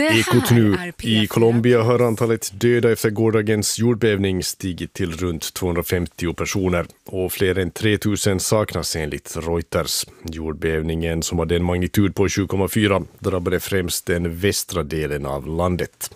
Ekot nu. I Colombia har antalet döda efter gårdagens jordbävning stigit till runt 250 personer och fler än 3000 saknas enligt Reuters. Jordbävningen, som hade en magnitud på 7,4, drabbade främst den västra delen av landet.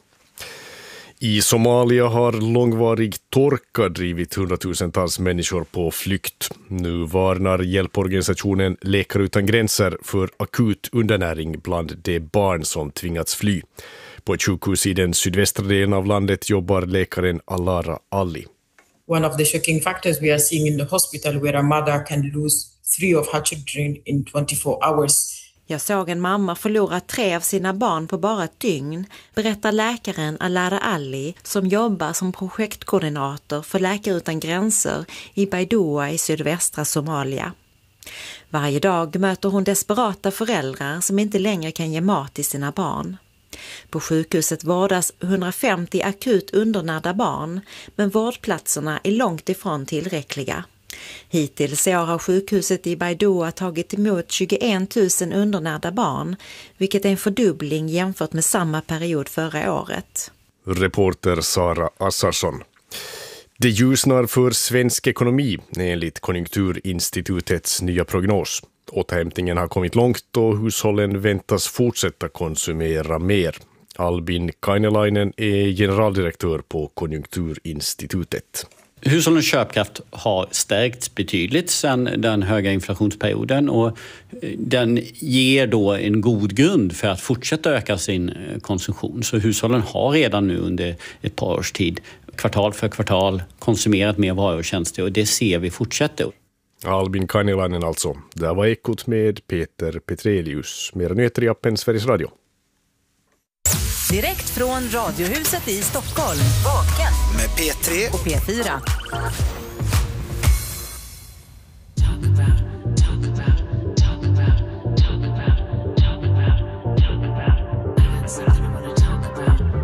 I Somalia har långvarig torka drivit hundratusentals människor på flykt. Nu varnar hjälporganisationen Läkare utan gränser för akut undernäring bland de barn som tvingats fly. På ett sjukhus i den sydvästra delen av landet jobbar läkaren Alara Ali. One of the shocking factors we are seeing in the hospital where a mother can lose 3 of her children in 24 hours. Jag såg en mamma förlora 3 av sina barn på bara ett dygn, berättar läkaren Alara Ali som jobbar som projektkoordinator för Läkare utan gränser i Baidoa i sydvästra Somalia. Varje dag möter hon desperata föräldrar som inte längre kan ge mat till sina barn. På sjukhuset vårdas 150 akut undernärda barn, men vårdplatserna är långt ifrån tillräckliga. Hittills har sjukhuset i Baidoa tagit emot 21 000 undernärda barn, vilket är en fördubbling jämfört med samma period förra året. Reporter Sara Assarsson. Det ljusnar för svensk ekonomi enligt Konjunkturinstitutets nya prognos. Återhämtningen har kommit långt och hushållen väntas fortsätta konsumera mer. Albin Kainelainen är generaldirektör på Konjunkturinstitutet. Hushållens köpkraft har stärkts betydligt sedan den höga inflationsperioden och den ger då en god grund för att fortsätta öka sin konsumtion. Så hushållen har redan nu under ett par års tid, kvartal för kvartal, konsumerat mer varor och tjänster och det ser vi fortsätter. Albin Kainelainen alltså. Där var Ekot med Peter Petrelius. Mera nyheter i appen Sveriges Radio. Direkt från Radiohuset i Stockholm. Vaken med P3 och P4.